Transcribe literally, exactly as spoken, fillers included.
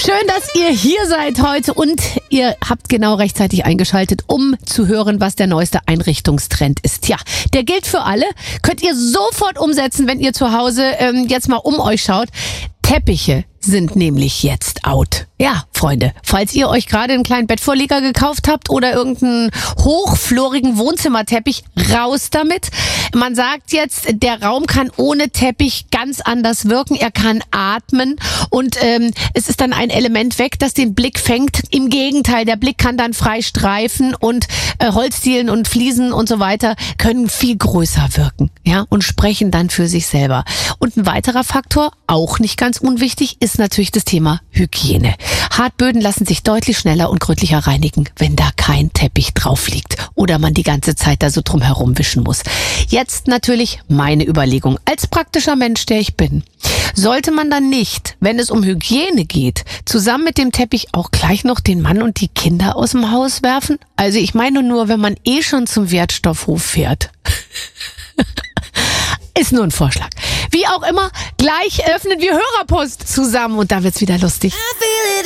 Schön, dass ihr hier seid heute und ihr habt genau rechtzeitig eingeschaltet, um zu hören, was der neueste Einrichtungstrend ist. Ja, der gilt für alle. Könnt ihr sofort umsetzen, wenn ihr zu Hause ähm, jetzt mal um euch schaut. Teppiche sind nämlich jetzt out. Ja, Freunde, falls ihr euch gerade einen kleinen Bettvorleger gekauft habt oder irgendeinen hochflorigen Wohnzimmerteppich, raus damit. Man sagt jetzt, der Raum kann ohne Teppich ganz anders wirken. Er kann atmen und ähm, es ist dann ein Element weg, das den Blick fängt. Im Gegenteil, der Blick kann dann frei streifen und äh, Holzdielen und Fliesen und so weiter können viel größer wirken, ja, und sprechen dann für sich selber. Und ein weiterer Faktor, auch nicht ganz unwichtig, ist natürlich das Thema Hygiene. Hartböden lassen sich deutlich schneller und gründlicher reinigen, wenn da kein Teppich drauf liegt oder man die ganze Zeit da so drum herum wischen muss. Jetzt natürlich meine Überlegung. Als praktischer Mensch, der ich bin, sollte man dann nicht, wenn es um Hygiene geht, zusammen mit dem Teppich auch gleich noch den Mann und die Kinder aus dem Haus werfen? Also ich meine nur, wenn man eh schon zum Wertstoffhof fährt. Ist nur ein Vorschlag. Wie auch immer, gleich öffnen wir Hörerpost zusammen und da wird's wieder lustig.